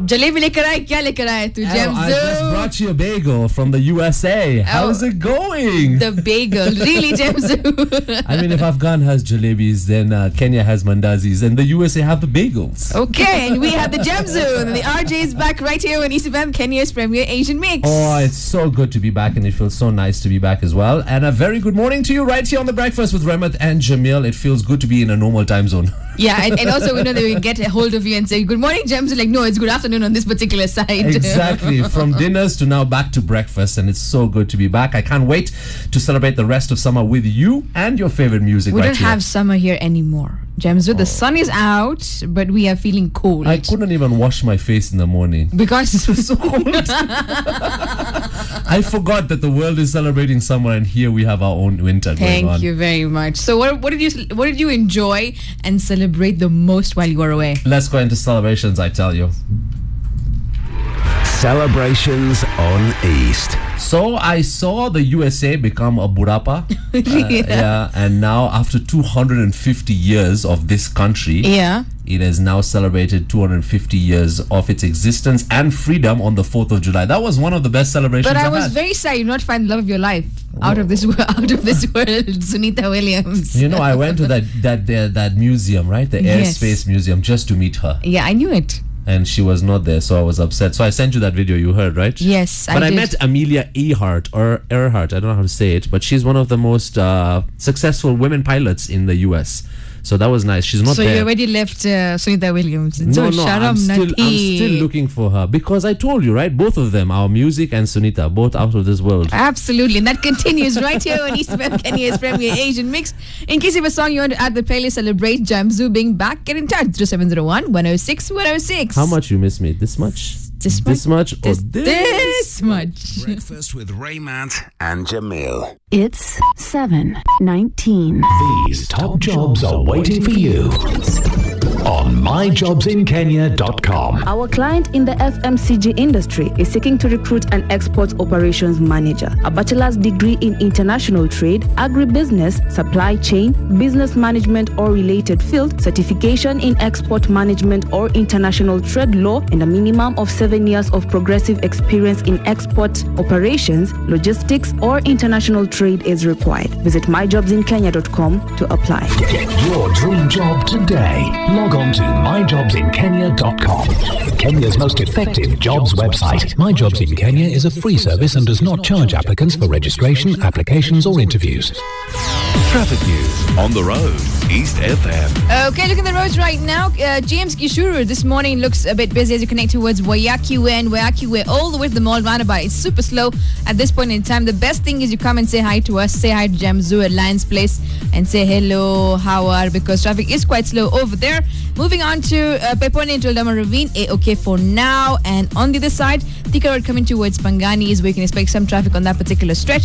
जलेबी लेकर आए क्या लेकर आए तू Gemzu? I just brought you a bagel from the USA. How's it going? The bagel, really, Gemzu? I mean, if Afghan has jalebis, then Kenya has mandazis, and the USA have the bagels. Okay, and we have the Gemzu, and the RJ is back right here on East FM, Kenya's premier Asian mix. Oh, it's so good to be back, and it feels so nice to be back as well. And a very good morning to you right here on The Breakfast with Rahmat and Jamil. It feels good to be in a normal time zone. Yeah, and also we know that we can get a hold of you and say, good morning, Gemzu. Like, no, it's good afternoon on this particular side. Exactly. From dinners to now back to breakfast, and it's so good to be back. I can't wait to celebrate the rest of summer with you and your favorite music we right don't here. have summer here anymore, Gemzu. The sun is out, but we are feeling cold. I couldn't even wash my face in the morning. Because it was so cold. I forgot that the world is celebrating summer, and here we have our own winter going on. Thank you very much. So what did you enjoy and celebrate the most while you were away? Let's go into celebrations, I tell you. Celebrations on East. So I saw the USA become a burapa. Yeah, and now after 250 years of this country, it has now celebrated 250 years of its existence and freedom on the 4th of July. That was one of the best celebrations But I I've was had. very sad you not find the love of your life out of this world, Sunita Williams. You know, I went to that museum, right? The Airspace Museum, just to meet her. Yeah, I knew it. And she was not there, so I was upset. So I sent you that video, you heard, right? Yes, but I did. met Amelia Earhart, I don't know how to say it, but she's one of the most successful women pilots in the US. So that was nice. She's not there. So you already left Sunita Williams. No, I'm still looking for her. Because I told you, right? Both of them, our music and Sunita, both out of this world. Absolutely. And that continues right here on East FM, Kenya's premier Asian mix. In case you have a song you want to add to the playlist, celebrate Gemzu being back, get in touch. 0701 106 106. How much you miss me? This much? This much? Or this much? Breakfast with Rahmat and Jamil. It's 7:19. These top jobs are waiting for you on myjobsinkenya.com. Our client in the FMCG industry is seeking to recruit an export operations manager, a bachelor's degree in international trade, agribusiness, supply chain, business management or related field, certification in export management or international trade law, and a minimum of 7 years of progressive experience in export operations, logistics, or international trade is required. Visit myjobsinkenya.com to apply. Get your dream job today. Log on to myjobsinkenya.com. Kenya's most effective jobs website. My Jobs in Kenya is a free service and does not charge applicants for registration, applications, or interviews. Traffic news on the road. East FM. Okay, look at the roads right now. James Gishuru this morning looks a bit busy as you connect towards Wayaki Way and Wayaki Way all the way to the mall roundabout. It's super slow at this point in time. The best thing is you come and say hi to us. Say hi to Gemzu at Lions Place and say hello, how are, because traffic is quite slow over there. Moving on to Pepone to Eldama Ravine, okay for now. And on the other side, Thika Road coming towards Pangani is where you can expect some traffic on that particular stretch.